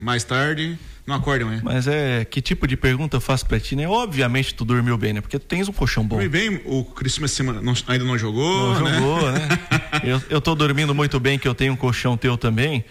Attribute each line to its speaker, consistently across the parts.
Speaker 1: mais tarde, não acorda amanhã.
Speaker 2: Mas que tipo de pergunta eu faço pra ti, né? Obviamente tu dormiu bem, né? Porque tu tens um colchão bom.
Speaker 1: Dormi bem, o Christmas ainda não jogou,
Speaker 2: né? Eu tô dormindo muito bem, que eu tenho um colchão teu também.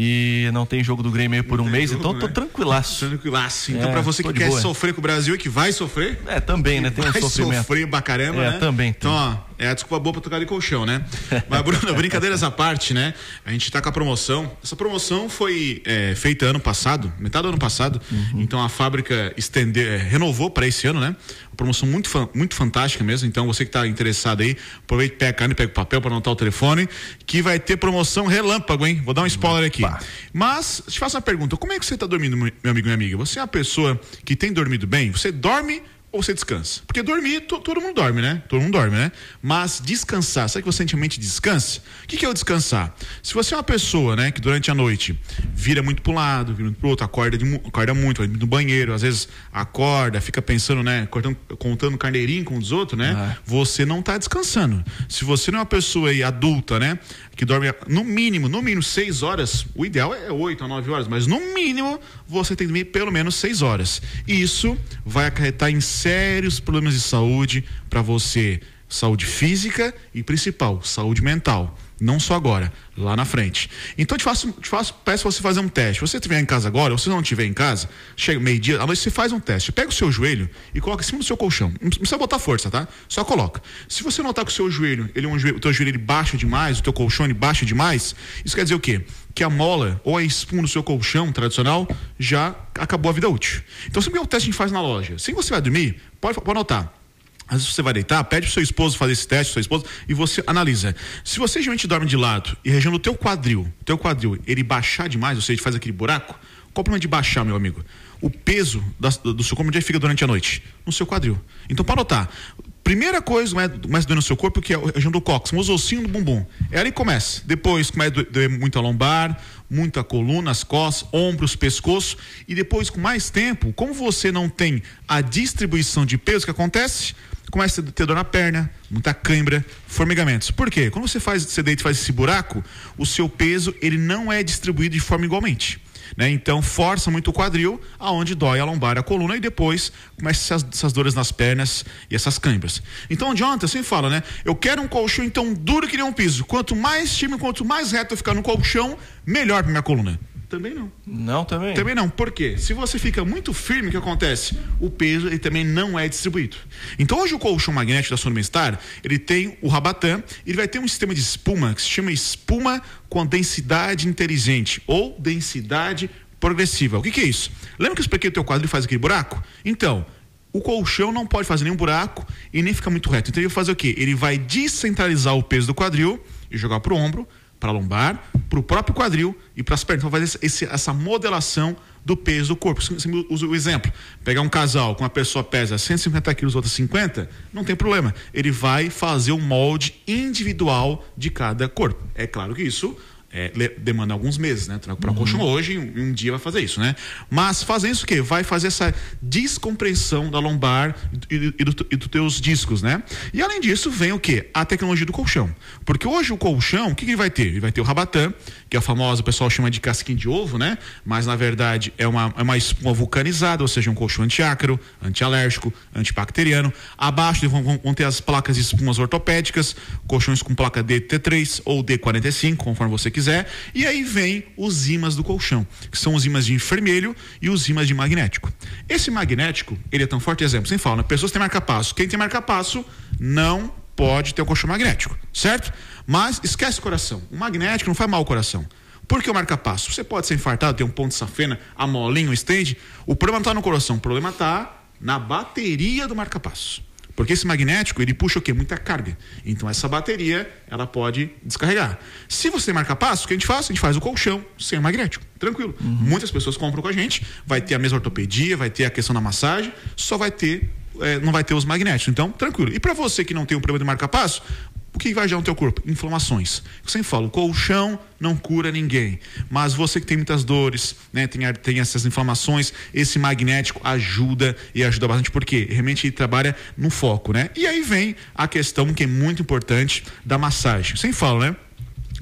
Speaker 2: E não tem jogo do Grêmio aí por um mês, então tô tranquilaço.
Speaker 1: Então pra você que quer sofrer com o Brasil e que vai sofrer.
Speaker 2: Também, né? Tem um sofrimento.
Speaker 1: Vai sofrer pra caramba, né?
Speaker 2: Também.
Speaker 1: Então, ó, é a desculpa boa pra tocar de colchão, né? Mas, Bruno, brincadeiras à parte, né? A gente tá com a promoção. Essa promoção foi feita metade do ano passado. Então a fábrica renovou para esse ano, né? Uma promoção muito fantástica mesmo. Então você que tá interessado aí, aproveite, pega a caneta, pega o papel para anotar o telefone, que vai ter promoção relâmpago, hein? Vou dar um spoiler aqui. Mas, te faço uma pergunta, como é que você tá dormindo, meu amigo e minha amiga? Você é uma pessoa que tem dormido bem? Você dorme ou você descansa? Porque dormir, todo mundo dorme, né? Todo mundo dorme, né? Mas descansar, sabe que você sente descansa? O que é o descansar? Se você é uma pessoa, né, que durante a noite vira muito pro lado, vira muito pro outro, acorda muito, vai no banheiro, às vezes acorda, fica pensando, né, contando carneirinho com os outros, né? Você não tá descansando. Se você não é uma pessoa aí adulta, né, que dorme no mínimo 6 horas, o ideal é 8 a 9 horas, mas no mínimo você tem que dormir pelo menos 6 horas. E isso vai acarretar em sérios problemas de saúde para você, saúde física e principal, saúde mental. Não só agora, lá na frente. Então peço você fazer um teste. Se você estiver em casa agora, ou se não estiver em casa, chega meio-dia, à noite você faz um teste. Pega o seu joelho e coloca em cima do seu colchão. Não precisa botar força, tá? Só coloca. Se você notar que o seu joelho, o teu joelho baixa demais, o teu colchão baixa demais, isso quer dizer o quê? Que a mola ou a espuma do seu colchão tradicional já acabou a vida útil. Então, sempre é o teste que a gente faz na loja. Se você vai dormir, pode anotar. Às vezes você vai deitar, pede pro seu esposo fazer esse teste, sua esposa, e você analisa. Se você geralmente dorme de lado e a região do teu quadril, ele baixar demais, ou seja, faz aquele buraco, qual o problema de baixar, meu amigo? O peso do seu corpo onde fica durante a noite? No seu quadril. Então, para notar, primeira coisa mais doendo no seu corpo, que é a região do cóccix, os ossinhos do bumbum. É ali que começa. Depois começa a doer muito a lombar, muita coluna, as costas, ombros, pescoço. E depois, com mais tempo, como você não tem a distribuição de peso, o que acontece? Começa a ter dor na perna, muita cãibra, formigamentos. Por quê? Quando você deita e faz esse buraco, o seu peso ele não é distribuído de forma igualmente. Né? Então força muito o quadril, aonde dói a lombar, a coluna, e depois começam essas dores nas pernas e essas cãibras. Então, Jonathan, você fala, né? Eu quero um colchão então duro que nem um piso. Quanto mais firme, quanto mais reto eu ficar no colchão, melhor para minha coluna. Também não.
Speaker 2: Não, também.
Speaker 1: Também não. Por quê? Se você fica muito firme, o que acontece? O peso ele também não é distribuído. Então hoje o colchão magnético da Sono Bem-Estar, ele tem o Rabatã, ele vai ter um sistema de espuma que se chama espuma com densidade inteligente ou densidade progressiva. O que é isso? Lembra que eu expliquei o teu quadril faz aquele buraco? Então, o colchão não pode fazer nenhum buraco e nem ficar muito reto. Então ele vai fazer o quê? Ele vai descentralizar o peso do quadril e jogar pro ombro, para a lombar, para o próprio quadril e para as pernas. Então fazer essa modelação do peso do corpo. Você usa o exemplo, pegar um casal com uma pessoa pesa 150 quilos, outra 50, não tem problema. Ele vai fazer um molde individual de cada corpo. É claro que isso demanda alguns meses, né? Para o colchão hoje, em um dia vai fazer isso, né? Mas fazendo isso o quê? Vai fazer essa descompressão da lombar e dos teus discos, né? E além disso, vem o quê? A tecnologia do colchão. Porque hoje o colchão, o que ele vai ter? Ele vai ter o Rabatã, que é a famosa, o pessoal chama de casquinha de ovo, né? Mas na verdade é uma espuma vulcanizada, ou seja, um colchão antiácaro, antialérgico, antibacteriano. Abaixo vão ter as placas de espumas ortopédicas, colchões com placa DT3 ou D45, conforme você quiser. E aí vem os ímãs do colchão, que são os ímãs de infravermelho e os ímãs de magnético. Esse magnético, ele é tão forte, exemplo, sem fala, né? Pessoas têm marca-passo. Quem tem marca-passo não pode ter o colchão magnético, certo? Mas esquece o coração. O magnético não faz mal ao coração. Por que o marca-passo? Você pode ser infartado, ter um ponto de safena, a molinha, o stand. O problema não está no coração, o problema está na bateria do marca-passo. Porque esse magnético, ele puxa o quê? Muita carga. Então essa bateria, ela pode descarregar. Se você tem marca-passo, o que a gente faz? A gente faz o colchão sem o magnético. Tranquilo. Muitas pessoas compram com a gente, vai ter a mesma ortopedia, vai ter a questão da massagem, só vai ter, não vai ter os magnéticos. Então, tranquilo. E para você que não tem um problema de marca-passo, o que vai gerar no teu corpo? Inflamações. Eu sempre falo, o colchão não cura ninguém. Mas você que tem muitas dores, né, tem essas inflamações, esse magnético ajuda e ajuda bastante, porque realmente ele trabalha no foco, né? E aí vem a questão que é muito importante da massagem. Eu sempre falo, né?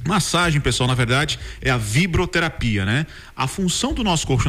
Speaker 1: Massagem, pessoal, na verdade, é a vibroterapia, né? A função do nosso colchão